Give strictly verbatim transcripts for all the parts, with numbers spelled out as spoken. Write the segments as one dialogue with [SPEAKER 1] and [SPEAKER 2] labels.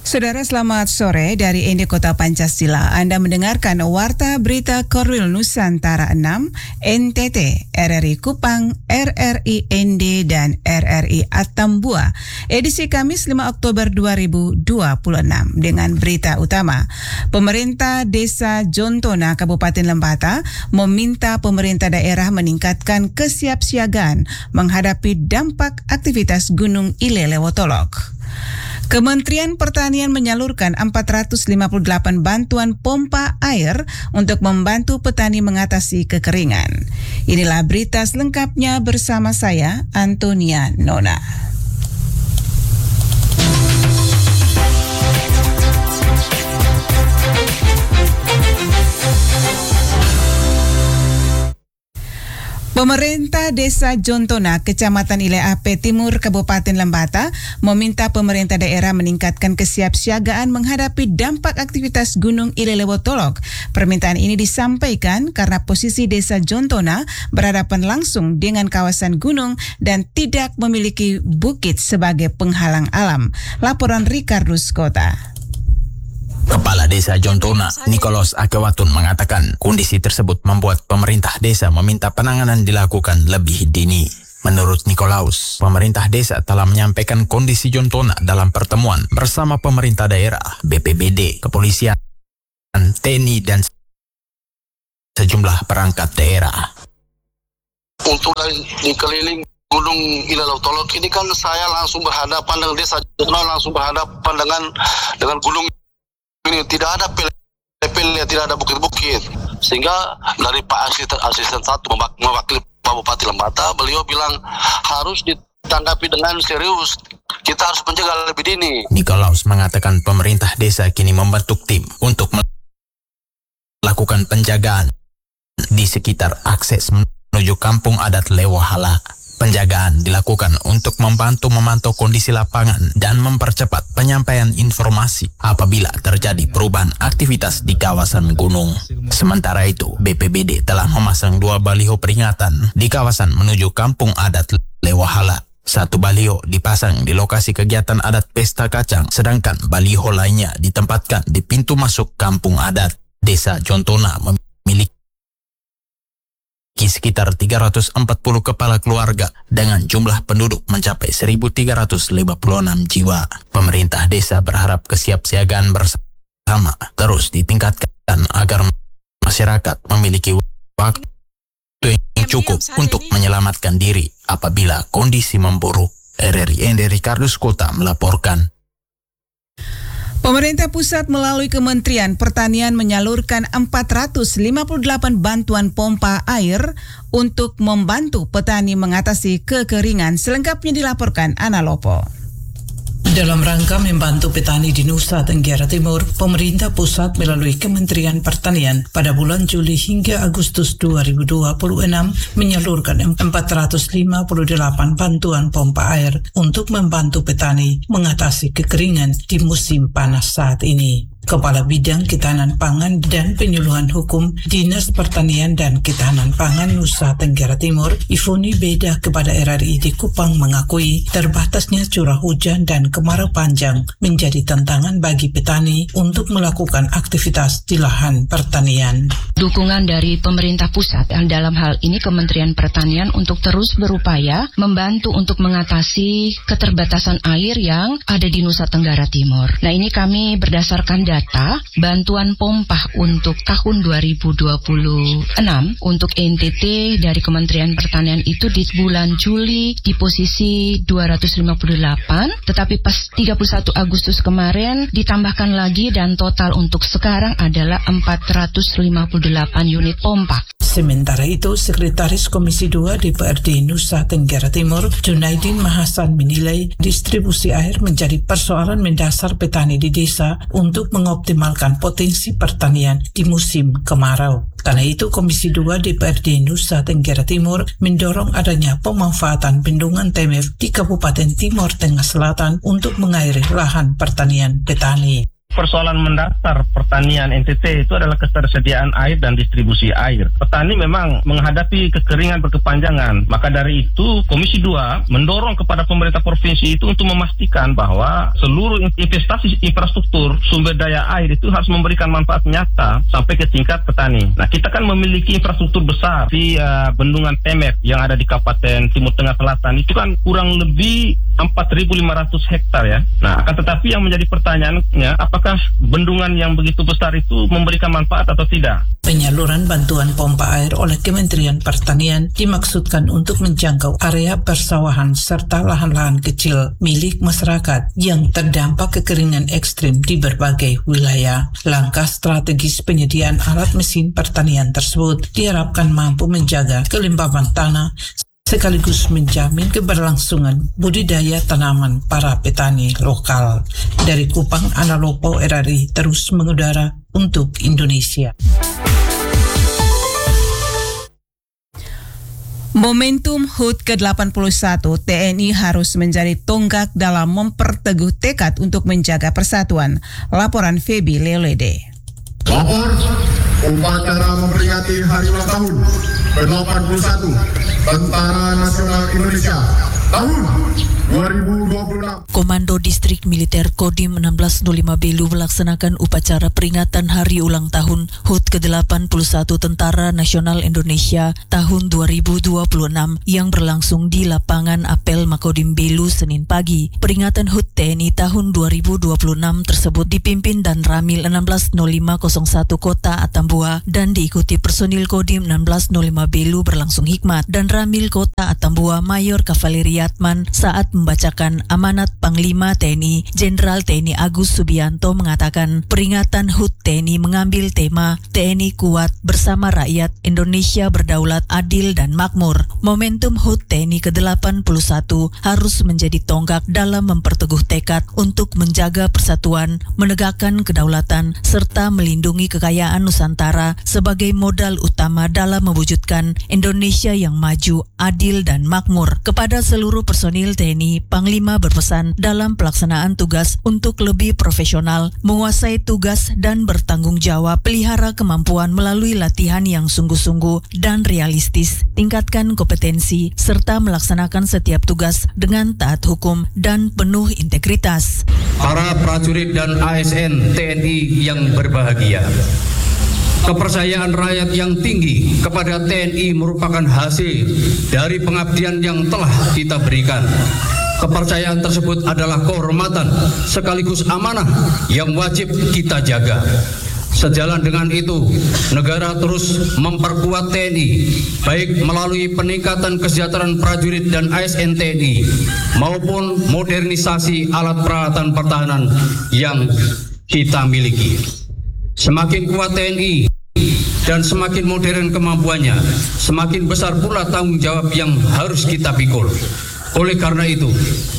[SPEAKER 1] Saudara, selamat sore dari Ende Kota Pancasila. Anda mendengarkan Warta Berita Korwil Nusantara enam, N T T, R R I Kupang, R R I N D, dan R R I Atambua. Edisi Kamis lima Oktober dua ribu dua puluh enam dengan berita utama. Pemerintah Desa Jontona, Kabupaten Lembata, meminta pemerintah daerah meningkatkan kesiapsiagaan menghadapi dampak aktivitas Gunung Ile Lewotolok. Kementerian Pertanian menyalurkan empat ratus lima puluh delapan bantuan pompa air untuk membantu petani mengatasi kekeringan. Inilah berita selengkapnya bersama saya, Antonia Nona. Pemerintah Desa Jontona, Kecamatan Ile Ape Timur, Kabupaten Lembata, meminta pemerintah daerah meningkatkan kesiapsiagaan menghadapi dampak aktivitas Gunung Ile Lewotolok. Permintaan ini disampaikan karena posisi Desa Jontona berhadapan langsung dengan kawasan gunung dan tidak memiliki bukit sebagai penghalang alam. Laporan Ricardus Kota.
[SPEAKER 2] Kepala Desa Jontona, Nicholas Akewatun, mengatakan kondisi tersebut membuat pemerintah desa meminta penanganan dilakukan lebih dini. Menurut Nikolaus, pemerintah desa telah menyampaikan kondisi Jontona dalam pertemuan bersama pemerintah daerah, B P B D, kepolisian, T N I, dan sejumlah perangkat daerah.
[SPEAKER 3] Untuk di keliling Gunung Ile Lewotolok ini kan saya langsung berhadapan dengan Desa Jontona, langsung berhadapan dengan dengan gunung ini, tidak ada pele-pele, tidak ada bukit-bukit, sehingga dari Pak Asisten, asisten satu mewakili Pak Bupati Lembata, beliau bilang harus ditanggapi dengan serius, kita harus mencegah lebih dini.
[SPEAKER 2] Nikolaus mengatakan pemerintah desa kini membentuk tim untuk melakukan penjagaan di sekitar akses menuju kampung adat Lewohala. Penjagaan dilakukan untuk membantu memantau kondisi lapangan dan mempercepat penyampaian informasi apabila terjadi perubahan aktivitas di kawasan gunung. Sementara itu, B P B D telah memasang dua baliho peringatan di kawasan menuju kampung adat Lewohala. Satu baliho dipasang di lokasi kegiatan adat Pesta Kacang, sedangkan baliho lainnya ditempatkan di pintu masuk kampung adat. Desa Jontona memiliki sekitar tiga ratus empat puluh kepala keluarga dengan jumlah penduduk mencapai seribu tiga ratus lima puluh enam jiwa. Pemerintah desa berharap kesiapsiagaan bersama terus ditingkatkan agar masyarakat memiliki waktu yang cukup untuk menyelamatkan diri apabila kondisi memburuk. R R I N D Ricardus Kota melaporkan.
[SPEAKER 1] Pemerintah pusat melalui Kementerian Pertanian menyalurkan empat ratus lima puluh delapan bantuan pompa air untuk membantu petani mengatasi kekeringan. Selengkapnya dilaporkan Ana Lopo.
[SPEAKER 4] Dalam rangka membantu petani di Nusa Tenggara Timur, pemerintah pusat melalui Kementerian Pertanian pada bulan Juli hingga Agustus dua ribu dua puluh enam menyalurkan empat ratus lima puluh delapan bantuan pompa air untuk membantu petani mengatasi kekeringan di musim panas saat ini. Kepala Bidang Ketahanan Pangan dan Penyuluhan Hukum Dinas Pertanian dan Ketahanan Pangan Nusa Tenggara Timur, Ifoni Beda, kepada R R I di Kupang mengakui terbatasnya curah hujan dan kemarau panjang menjadi tantangan bagi petani untuk melakukan aktivitas di lahan pertanian.
[SPEAKER 5] Dukungan dari pemerintah pusat dalam hal ini Kementerian Pertanian untuk terus berupaya membantu untuk mengatasi keterbatasan air yang ada di Nusa Tenggara Timur. Nah, ini kami berdasarkan data Data bantuan pompa untuk tahun dua ribu dua puluh enam untuk N T T dari Kementerian Pertanian itu di bulan Juli di posisi dua ratus lima puluh delapan, tetapi pas tiga puluh satu Agustus kemarin ditambahkan lagi dan total untuk sekarang adalah empat ratus lima puluh delapan unit pompa.
[SPEAKER 4] Sementara itu, Sekretaris Komisi dua D P R D Nusa Tenggara Timur, Junaidin Mahasan, menilai distribusi air menjadi persoalan mendasar petani di desa untuk mengoptimalkan potensi pertanian di musim kemarau. Karena itu, Komisi dua D P R D Nusa Tenggara Timur mendorong adanya pemanfaatan bendungan Temef di Kabupaten Timur Tengah Selatan untuk mengairi lahan pertanian petani.
[SPEAKER 6] persoalan mendasar pertanian N T T itu adalah ketersediaan air dan distribusi air. Petani memang menghadapi kekeringan berkepanjangan. Maka dari itu Komisi dua mendorong kepada pemerintah provinsi itu untuk memastikan bahwa seluruh investasi infrastruktur sumber daya air itu harus memberikan manfaat nyata sampai ke tingkat petani. Nah, kita kan memiliki infrastruktur besar di uh, Bendungan Temet yang ada di Kabupaten Timur Tengah Selatan itu kan kurang lebih empat ribu lima ratus hektar ya. Nah, akan tetapi yang menjadi pertanyaannya, apakah bendungan yang begitu besar itu memberikan manfaat atau tidak?
[SPEAKER 4] Penyaluran bantuan pompa air oleh Kementerian Pertanian dimaksudkan untuk menjangkau area persawahan serta lahan-lahan kecil milik masyarakat yang terdampak kekeringan ekstrim di berbagai wilayah. Langkah strategis penyediaan alat mesin pertanian tersebut diharapkan mampu menjaga kelembaban tanah sekaligus menjamin keberlangsungan budidaya tanaman para petani lokal. Dari Kupang, Ana Lopo, R R I terus mengudara untuk Indonesia.
[SPEAKER 1] Momentum H U T ke delapan puluh satu, T N I harus menjadi tonggak dalam memperteguh tekad untuk menjaga persatuan. Laporan Feby Leolede.
[SPEAKER 7] Lapor upacara memperingati hari ulang tahun ke delapan puluh satu Tentara Nasional Indonesia tahun dua ribu dua puluh enam.
[SPEAKER 8] Komando Distrik Militer Kodim enam belas nol lima Belu melaksanakan upacara peringatan hari ulang tahun H U T ke delapan puluh satu Tentara Nasional Indonesia tahun dua ribu dua puluh enam yang berlangsung di lapangan Apel Makodim Belu Senin pagi. Peringatan H U T T N I tahun dua ribu dua puluh enam tersebut dipimpin dan Ramil enam belas nol lima nol satu Kota Atambua dan diikuti personil Kodim enam belas nol lima Belu berlangsung hikmat dan Ramil Kota Atambua Mayor Kavaleri Atman saat membacakan amanat Panglima T N I, Jenderal T N I Agus Subianto mengatakan peringatan H U T T N I mengambil tema T N I kuat bersama rakyat, Indonesia berdaulat, adil dan makmur. Momentum H U T T N I ke delapan puluh satu harus menjadi tonggak dalam memperteguh tekad untuk menjaga persatuan, menegakkan kedaulatan, serta melindungi kekayaan Nusantara sebagai modal utama dalam mewujudkan Indonesia yang maju, adil dan makmur. Kepada seluruh personil T N I, Panglima berpesan dalam pelaksanaan tugas untuk lebih profesional, menguasai tugas dan bertanggung jawab, pelihara kemampuan melalui latihan yang sungguh-sungguh dan realistis, tingkatkan kompetensi, serta melaksanakan setiap tugas dengan taat hukum dan penuh integritas.
[SPEAKER 9] Para prajurit dan A S N T N I yang berbahagia, kepercayaan rakyat yang tinggi kepada T N I merupakan hasil dari pengabdian yang telah kita berikan. Kepercayaan tersebut adalah kehormatan sekaligus amanah yang wajib kita jaga. Sejalan dengan itu, negara terus memperkuat T N I, baik melalui peningkatan kesejahteraan prajurit dan A S N T N I, maupun modernisasi alat peralatan pertahanan yang kita miliki. Semakin kuat T N I dan semakin modern kemampuannya, semakin besar pula tanggung jawab yang harus kita pikul. Oleh karena itu,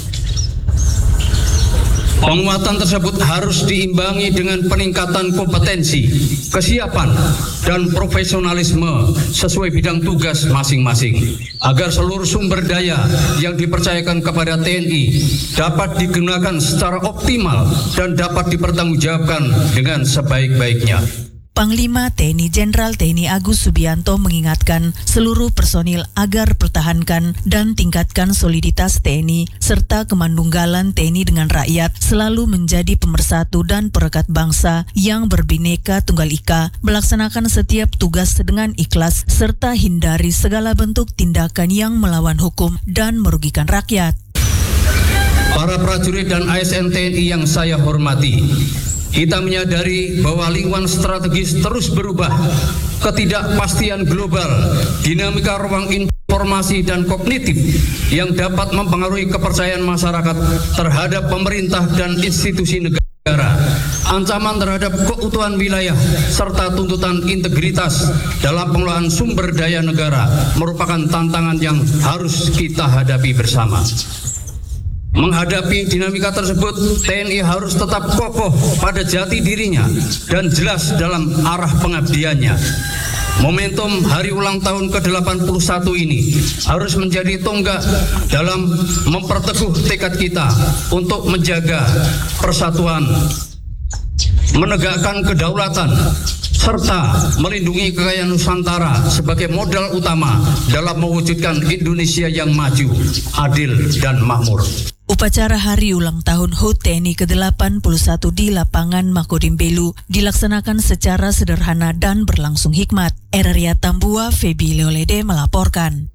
[SPEAKER 9] penguatan tersebut harus diimbangi dengan peningkatan kompetensi, kesiapan, dan profesionalisme sesuai bidang tugas masing-masing, agar seluruh sumber daya yang dipercayakan kepada T N I dapat digunakan secara optimal dan dapat dipertanggungjawabkan dengan sebaik-baiknya.
[SPEAKER 8] Panglima T N I Jenderal T N I Agus Subianto mengingatkan seluruh personil agar pertahankan dan tingkatkan soliditas T N I serta kemandunggalan T N I dengan rakyat selalu menjadi pemersatu dan perekat bangsa yang berbineka tunggal ika, melaksanakan setiap tugas dengan ikhlas serta hindari segala bentuk tindakan yang melawan hukum dan merugikan rakyat.
[SPEAKER 9] Para prajurit dan A S N T N I yang saya hormati, kita menyadari bahwa lingkungan strategis terus berubah, ketidakpastian global, dinamika ruang informasi dan kognitif yang dapat mempengaruhi kepercayaan masyarakat terhadap pemerintah dan institusi negara, ancaman terhadap keutuhan wilayah, serta tuntutan integritas dalam pengelolaan sumber daya negara merupakan tantangan yang harus kita hadapi bersama. Menghadapi dinamika tersebut, T N I harus tetap kokoh pada jati dirinya dan jelas dalam arah pengabdiannya. Momentum hari ulang tahun ke delapan puluh satu ini harus menjadi tonggak dalam memperteguh tekad kita untuk menjaga persatuan, menegakkan kedaulatan, serta melindungi kekayaan Nusantara sebagai modal utama dalam mewujudkan Indonesia yang maju, adil, dan makmur.
[SPEAKER 8] Upacara Hari Ulang Tahun H U T T N I ke delapan puluh satu di lapangan Makodim Belu dilaksanakan secara sederhana dan berlangsung hikmat. R R I Tambua, Febi Leolede melaporkan.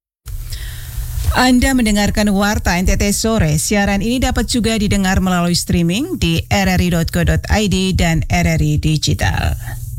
[SPEAKER 1] Anda mendengarkan Warta N T T Sore. Siaran ini dapat juga didengar melalui streaming di r r i dot co dot i d dan R R I Digital.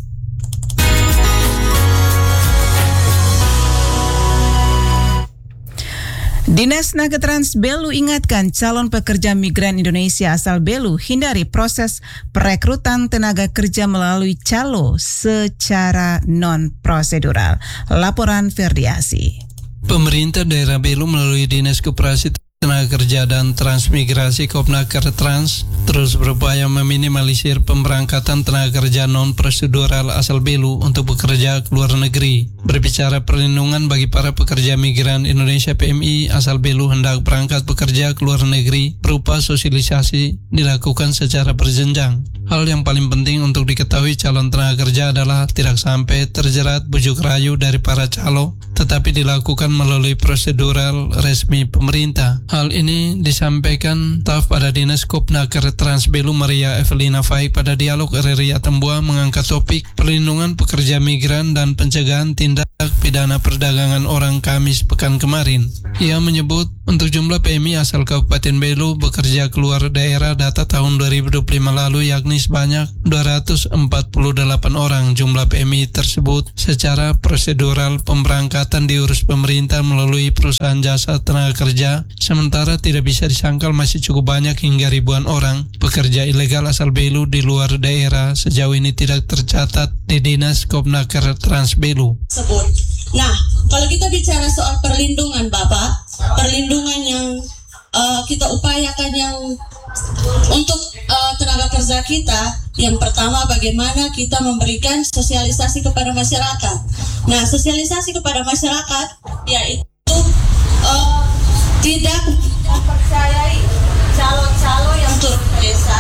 [SPEAKER 1] Dinas Nagetrans Belu ingatkan calon pekerja migran Indonesia asal Belu hindari proses perekrutan tenaga kerja melalui calo secara non-prosedural. Laporan Ferdiasi.
[SPEAKER 10] Pemerintah daerah Belu melalui Dinas Koperasi Tenaga Kerja dan Transmigrasi Kopnaker Trans terus berupaya meminimalisir pemberangkatan tenaga kerja non-prosedural asal Belu untuk bekerja ke luar negeri. Berbicara perlindungan bagi para pekerja migran Indonesia P M I asal Belu hendak berangkat bekerja ke luar negeri berupa sosialisasi dilakukan secara berjenjang. Hal yang paling penting untuk diketahui calon tenaga kerja adalah tidak sampai terjerat bujuk rayu dari para calo, tetapi dilakukan melalui prosedural resmi pemerintah. Hal ini disampaikan staf pada Dinas Kopnaker Trans Belu Maria Evelina Faik pada dialog R R I Atambua mengangkat topik perlindungan pekerja migran dan pencegahan tindak pidana perdagangan orang Kamis pekan kemarin. Ia menyebut untuk jumlah P M I asal Kabupaten Belu bekerja keluar daerah data tahun dua ribu dua puluh lima lalu yakni sebanyak dua ratus empat puluh delapan orang. Jumlah P M I tersebut secara prosedural pemberangkatan diurus pemerintah melalui perusahaan jasa tenaga kerja, sementara tidak bisa disangkal masih cukup banyak hingga ribuan orang pekerja ilegal asal Belu di luar daerah sejauh ini tidak tercatat di Dinas Kopnaker Trans Belu.
[SPEAKER 11] Sebut. Nah, kalau kita bicara soal perlindungan Bapak, perlindungan yang uh, kita upayakan yang untuk uh, tenaga kerja kita, yang pertama bagaimana kita memberikan sosialisasi kepada masyarakat. Nah, sosialisasi kepada masyarakat yaitu uh, tidak mempercayai calon-calon yang turun desa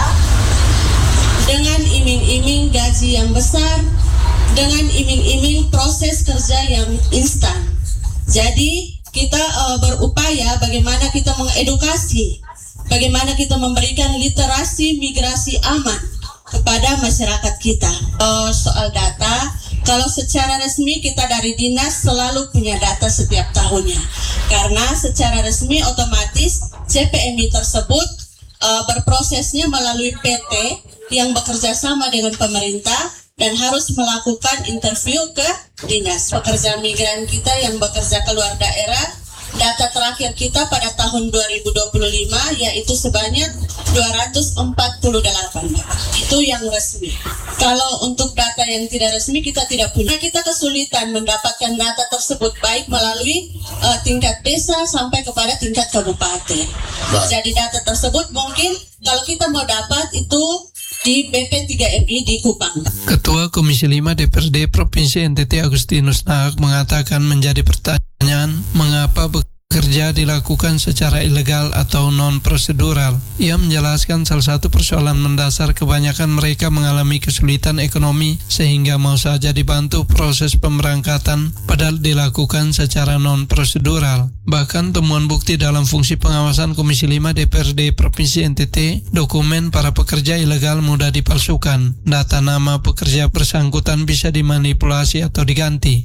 [SPEAKER 11] dengan iming-iming gaji yang besar, dengan iming-iming proses kerja yang instan. Jadi kita uh, berupaya bagaimana kita mengedukasi, bagaimana kita memberikan literasi migrasi aman kepada masyarakat kita. Uh, soal data, kalau secara resmi kita dari dinas selalu punya data setiap tahunnya, karena secara resmi otomatis C P M I tersebut uh, berprosesnya melalui P T yang bekerja sama dengan pemerintah dan harus melakukan interview ke dinas. Pekerja migran kita yang bekerja keluar daerah, data terakhir kita pada tahun dua ribu dua puluh lima yaitu sebanyak dua ratus empat puluh delapan. Itu yang resmi. Kalau untuk data yang tidak resmi kita tidak punya. Kita kesulitan mendapatkan data tersebut baik melalui uh, tingkat desa sampai kepada tingkat kabupaten. Jadi data tersebut mungkin kalau kita mau dapat itu di B P tiga M I di Kupang.
[SPEAKER 10] Ketua Komisi lima D P R D Provinsi N T T Agustinus Nahak mengatakan menjadi pertanyaan mengapa bekerja dilakukan secara ilegal atau non-prosedural. Ia menjelaskan salah satu persoalan mendasar kebanyakan mereka mengalami kesulitan ekonomi sehingga mau saja dibantu proses pemberangkatan padahal dilakukan secara non-prosedural. Bahkan temuan bukti dalam fungsi pengawasan Komisi lima D P R D Provinsi N T T, dokumen para pekerja ilegal mudah dipalsukan. Data nama pekerja bersangkutan bisa dimanipulasi atau diganti.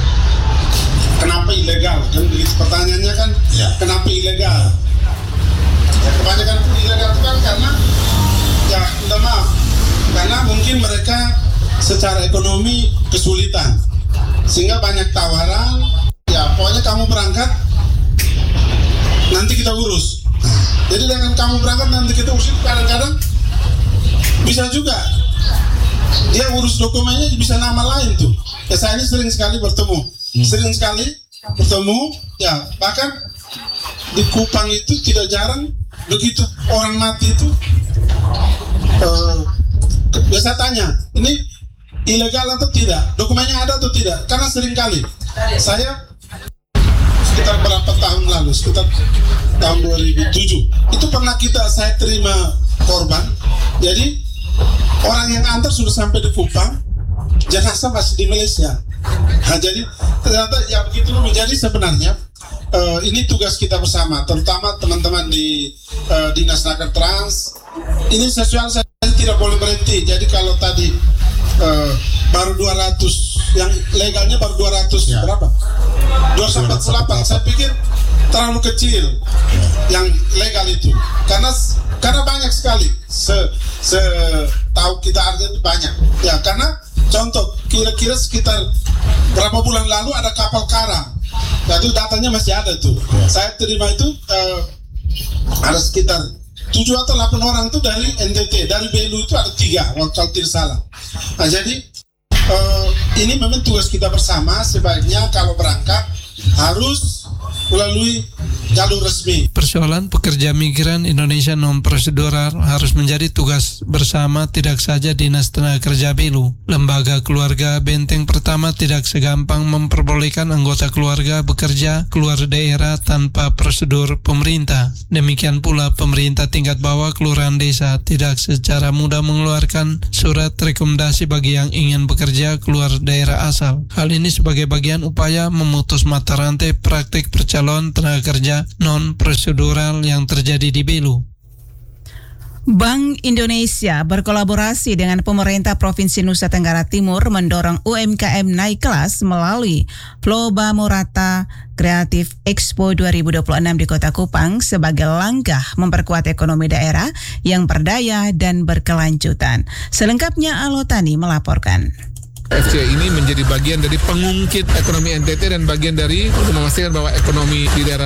[SPEAKER 7] Kenapa ilegal? Kan pertanyaannya kan, ya. Kenapa ilegal? Ya, kebanyakan ilegal itu kan karena, ya udah maaf, karena mungkin mereka secara ekonomi kesulitan, sehingga banyak tawaran. Ya pokoknya kamu berangkat, nanti kita urus. Nah, jadi dengan kamu berangkat nanti kita urus, kadang-kadang bisa juga dia urus dokumennya bisa nama lain tuh. Ya saya ini sering sekali bertemu. Hmm. Sering sekali bertemu, ya bahkan di Kupang itu tidak jarang begitu orang mati itu uh, biasa tanya ini ilegal atau tidak, dokumennya ada atau tidak, karena sering kali saya sekitar berapa tahun lalu, sekitar tahun dua ribu tujuh itu pernah kita saya terima korban, jadi orang yang antar sudah sampai di Kupang, jenazah masih di Malaysia. Nah, jadi ternyata ya begitu menjadi sebenarnya uh, ini tugas kita bersama, terutama teman-teman di uh, Dinas Naker Trans. Ini sesuatu saya tidak boleh berhenti. Jadi kalau tadi uh, baru dua ratus, yang legalnya baru dua ratus ya. Berapa? dua ratus empat puluh delapan. Saya pikir terlalu kecil yang legal itu. Karena karena banyak sekali. Se, se tahu kita artinya itu banyak. Ya, karena contoh kira-kira sekitar berapa bulan lalu ada kapal karam. Nah, itu datanya masih ada tuh. Ya. Saya terima itu uh, ada sekitar tujuh atau delapan orang itu dari N T T, dari Belu itu ada tiga kalau tidak salah. Nah, jadi uh, ini memang tugas kita bersama. Sebaiknya kalau berangkat harus melalui jalur resmi.
[SPEAKER 10] Persoalan pekerja migran Indonesia non prosedural harus menjadi tugas bersama tidak saja Dinas Tenaga Kerja Belu. Lembaga keluarga benteng pertama tidak segampang memperbolehkan anggota keluarga bekerja keluar daerah tanpa prosedur pemerintah. Demikian pula pemerintah tingkat bawah kelurahan desa tidak secara mudah mengeluarkan surat rekomendasi bagi yang ingin bekerja keluar daerah asal. Hal ini sebagai bagian upaya memutus mata rantai praktik percalonan tenaga kerja non prosedural yang terjadi di Belu.
[SPEAKER 1] Bank Indonesia berkolaborasi dengan pemerintah Provinsi Nusa Tenggara Timur mendorong U M K M naik kelas melalui Floba Morata Creative Expo dua ribu dua puluh enam di Kota Kupang sebagai langkah memperkuat ekonomi daerah yang berdaya dan berkelanjutan. Selengkapnya Alotani melaporkan.
[SPEAKER 12] F C I ini menjadi bagian dari pengungkit ekonomi N T T dan bagian dari untuk memastikan bahwa ekonomi di daerah